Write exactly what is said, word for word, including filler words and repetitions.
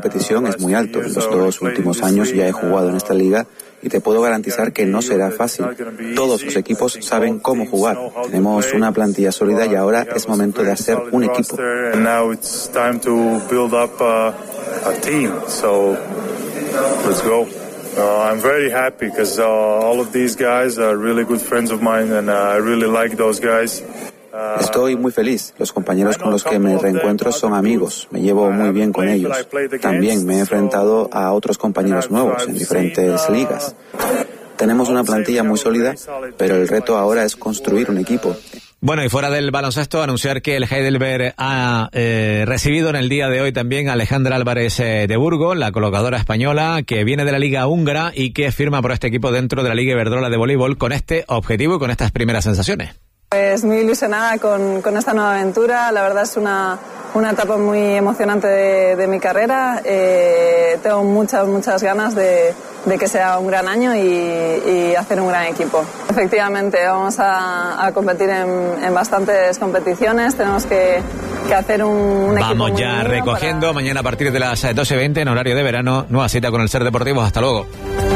competición es muy alto. En los dos últimos años ya he jugado en esta liga y te puedo garantizar que no será fácil. Todos los equipos saben cómo jugar. Tenemos una plantilla sólida y ahora es momento de hacer un equipo. Uh, I'm very happy because uh, all of these guys are really good friends of mine and uh, I really like those guys. Uh, Estoy muy feliz. Los compañeros con los que me reencuentro son amigos. Me llevo muy bien con ellos. También me he enfrentado a otros compañeros nuevos en diferentes ligas. Tenemos una plantilla muy sólida, pero el reto ahora es construir un equipo. Bueno, y fuera del baloncesto, anunciar que el Heidelberg ha eh, recibido en el día de hoy también a Alejandra Álvarez eh, de Burgos, la colocadora española, que viene de la Liga Húngara y que firma por este equipo dentro de la Liga Iberdrola de voleibol con este objetivo y con estas primeras sensaciones. Pues muy ilusionada con, con esta nueva aventura. La verdad es una, una etapa muy emocionante de, de mi carrera. Eh, tengo muchas, muchas ganas de, de que sea un gran año y, y hacer un gran equipo. Efectivamente, vamos a, a competir en, en bastantes competiciones. Tenemos que, que hacer un, un equipo Vamos muy ya unido recogiendo. para... Mañana a partir de las doce veinte en horario de verano. Nueva cita con el Ser Deportivo. Hasta luego.